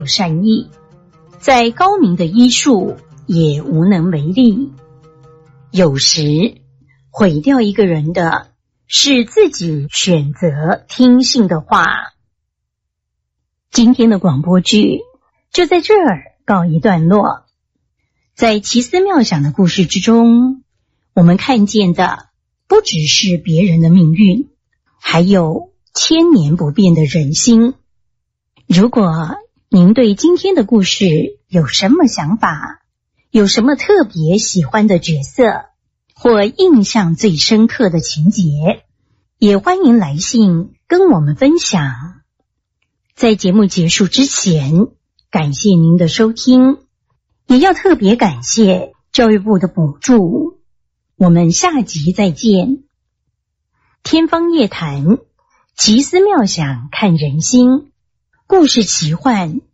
善意，再高明的医术也无能为力。有时毁掉一个人的是自己选择听信的话。今天的广播剧就在这儿告一段落。在奇思妙想的故事之中，我们看见的不只是别人的命运，还有千年不变的人心。如果您对今天的故事有什么想法，有什么特别喜欢的角色，或印象最深刻的情节，也欢迎来信跟我们分享。在节目结束之前，感谢您的收听，也要特别感谢教育部的补助。我们下集再见。天方夜谭，奇思妙想看人心，故事奇幻